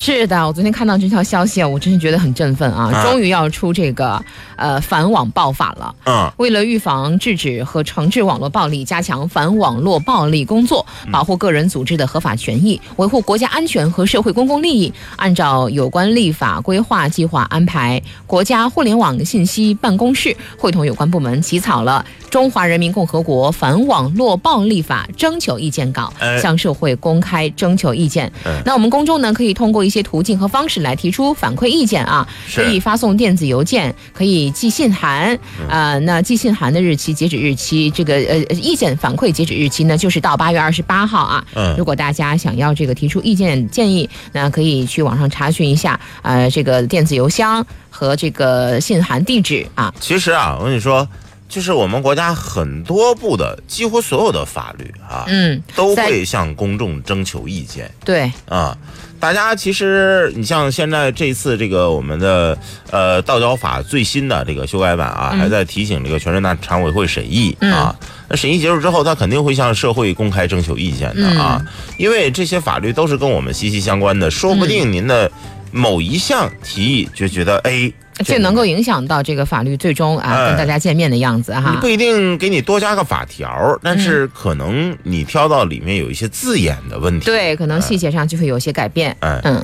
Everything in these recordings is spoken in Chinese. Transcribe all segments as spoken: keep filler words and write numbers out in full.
是的，我昨天看到这条消息啊，我真是觉得很振奋啊！啊终于要出这个呃反网暴法了。嗯，为了预防、制止和惩治网络暴力，加强反网络暴力工作，保护个人组织的合法权益，维护国家安全和社会公共利益，按照有关立法规划计划安排，国家互联网信息办公室会同有关部门起草了《中华人民共和国反网络暴力法》征求意见稿，向社会公开征求意见。那我们公众呢，可以通过一些途径和方式来提出反馈意见啊，可以发送电子邮件，可以寄信函啊、呃。那寄信函的日期截止日期，这个呃意见反馈截止日期呢，就是到八月二十八号啊。嗯，如果大家想要这个提出意见建议，那可以去网上查询一下呃这个电子邮箱和这个信函地址啊。 其实啊，我跟你说。就是我们国家很多部的几乎所有的法律啊，嗯，都会向公众征求意见。 对啊，大家其实你像现在这次这个我们的呃道交法最新的这个修改版啊，嗯、还在提醒这个全人大常委会审议啊。那、嗯、审议结束之后，他肯定会向社会公开征求意见的啊，嗯、因为这些法律都是跟我们息息相关的，说不定您的某一项提议就觉得哎。 这能够影响到这个法律最终啊、呃、跟大家见面的样子哈。 你不一定给你多加个法条，但是可能你挑到里面有一些字眼的问题， 对，可能细节上就会有一些改变。嗯嗯。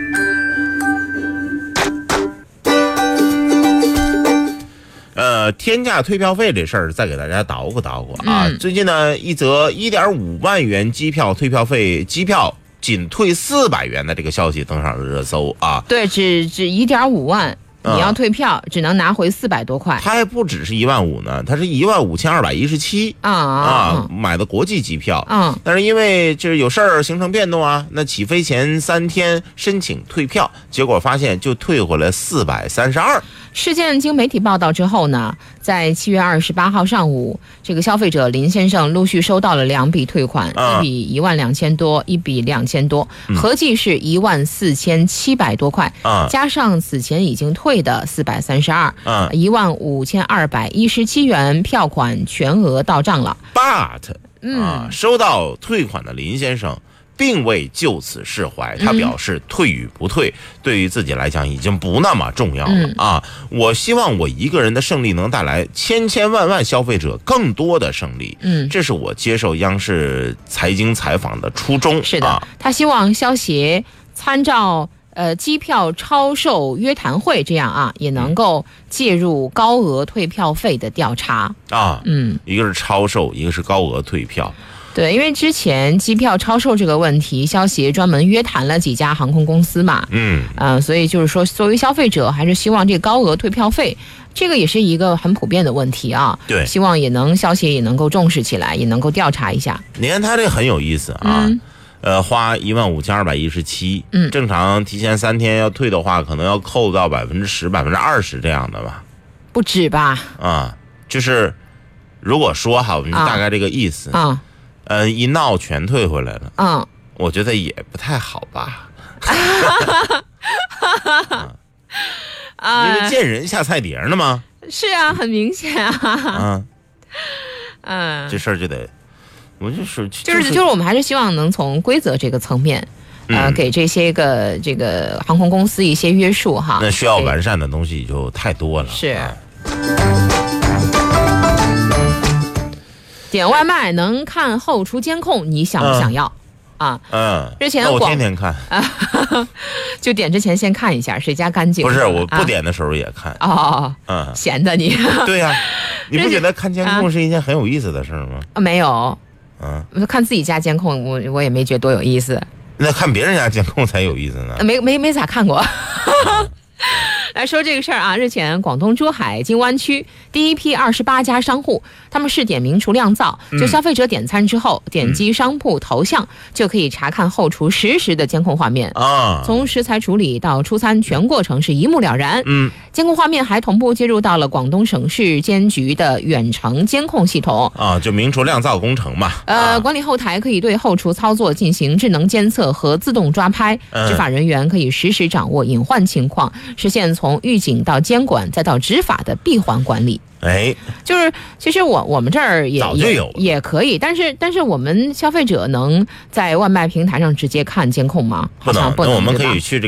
呃，天价退票费这事儿再给大家捣鼓捣鼓啊！嗯、最近呢，一则一点五万元机票退票费，机票仅退四百元的这个消息登上了热搜啊！ 对，只只一点五万。你要退票，嗯、只能拿回四百多块。 它还不只是一万五呢，它是一万五千二百一十七啊啊！买的国际机票，嗯，但是因为就是有事儿行程变动啊，那起飞前三天申请退票，结果发现就退回来四百三十二。 事件经媒体报道之后呢，在七月二十八号上午，这个消费者林先生陆续收到了两笔退款，啊、一笔一万两千多，一笔两千多，合计是一万四千七百多块，啊、加上此前已经退的四百三十二，一万五千二百一十七元票款全额到账了。 But， 嗯、啊，收到退款的林先生并未就此释怀，他表示退与不退、嗯、对于自己来讲已经不那么重要了、嗯、啊！我希望我一个人的胜利能带来千千万万消费者更多的胜利。嗯，这是我接受央视财经采访的初衷。 是的，啊、他希望消协参照呃机票超售约谈会这样啊，也能够介入高额退票费的调查啊。嗯，一个是超售，一个是高额退票。 对，因为之前机票超售这个问题，消协专门约谈了几家航空公司嘛，嗯，呃，所以就是说，作为消费者，还是希望这个高额退票费，这个也是一个很普遍的问题啊。对，希望也能消协也能够重视起来，也能够调查一下。 你看他这很有意思啊，嗯、呃，花一万五千二百一十七，嗯，正常提前三天要退的话，可能要扣到百分之十、百分之二十这样的吧？ 不止吧？ 啊，就是如果说哈，我们大概这个意思啊。啊嗯，一闹全退回来了。嗯，我觉得也不太好吧。啊，因为见人下菜碟呢吗？ 是啊，很明显啊。 嗯，嗯，这事儿就得，我就说， 就是就是我们还是希望能从规则这个层面，呃，给这些个这个航空公司一些约束哈。 那需要完善的东西就太多了。 是。点外卖能看后厨监控，你想不想要？嗯、啊，嗯，之前我天天看啊，就点之前先看一下谁家干净。 不是，我不点的时候也看。 啊、哦，嗯，闲的你。 对呀、啊，你不觉得看监控是一件很有意思的事吗？ 啊，没有，嗯，看自己家监控，我我也没觉得多有意思。 那看别人家监控才有意思呢。 没没没咋看过。来说这个事儿啊，日前广东珠海金湾区第一批二十八家商户，他们试点明厨亮灶，就消费者点餐之后、嗯、点击商铺头像、嗯、就可以查看后厨实时的监控画面啊，从食材处理到出餐全过程是一目了然。嗯，监控画面还同步接入到了广东省市监局的远程监控系统啊，就明厨亮灶工程嘛。 呃，啊、管理后台可以对后厨操作进行智能监测和自动抓拍，嗯、执法人员可以实时掌握隐患情况，实现从预警到监管再到执法的闭环管理。哎，就是其实我我们这儿也早就有也也可以，但是但是我们消费者能在外卖平台上直接看监控吗？ 不能， 不能， 那我们可以去这